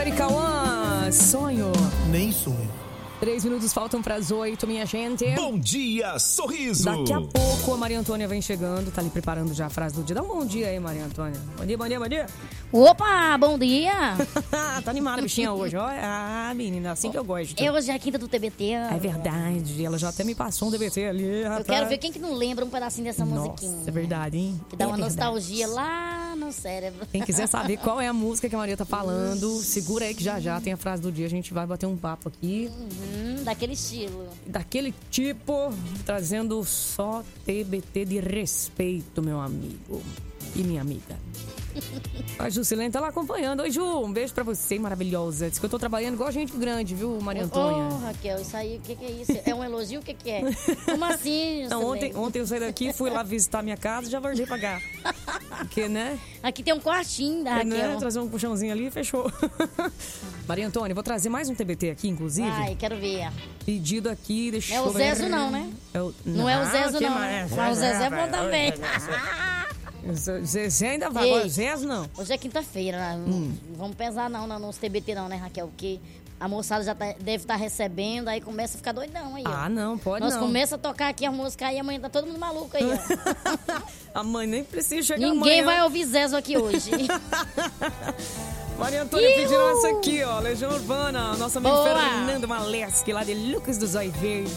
e Cauã, sonho. Nem sonho. 3 minutos faltam para as 8, minha gente. Bom dia, sorriso. Daqui a pouco a Maria Antônia vem chegando, tá ali preparando já a frase do dia. Dá um bom dia aí, Maria Antônia. Bom dia, bom dia, bom dia. Opa, bom dia. Tá animada a bichinha hoje. Olha, menina, assim que eu gosto. Hoje é a quinta do TBT. É verdade, ela já até me passou um DBT ali, rapaz. Eu quero ver quem que não lembra um pedacinho dessa musiquinha. Nossa, é verdade, hein? Que dá uma verdade. nostalgia lá no cérebro. Quem quiser saber qual é a música que a Maria tá falando, segura aí que já tem a frase do dia. A gente vai bater um papo aqui. Daquele estilo. Daquele tipo, trazendo só TBT de respeito, meu amigo e minha amiga. A Juscelene tá lá acompanhando. Oi, Ju, um beijo pra você, maravilhosa. Diz que eu tô trabalhando igual gente grande, viu, Maria Antônia? Ô, Raquel, isso aí, o que é isso? É um elogio? O que é? Como assim, Não, Juscelene? ontem eu saí daqui, fui lá visitar minha casa e já voltei pra cá. Porque, né? Aqui tem um quartinho da Raquel. Né? Trazer um puxãozinho ali e fechou. Maria Antônia, vou trazer mais um TBT aqui, inclusive. Ai, quero ver. Pedido aqui, deixa eu É o ver. Zezo não, né? Não é o Zezo que não, mais? né? Mas o Zezé é bom também. Zezé ainda vai, agora o Zezo não. Hoje é quinta-feira, não vamos pesar não nos TBT não, né, Raquel? Porque a moçada já deve estar recebendo, aí começa a ficar doidão aí, ó. Ah, não, pode Nós não. começa a tocar aqui a música aí, amanhã tá todo mundo maluco aí, ó. A mãe nem precisa chegar amanhã. Ninguém vai ouvir Zezo aqui hoje. Maria Antônia pedindo essa aqui, ó, Legião Urbana, nossa amiga Boa. Fernanda Maleschi, lá de Lucas do Zóio Verde.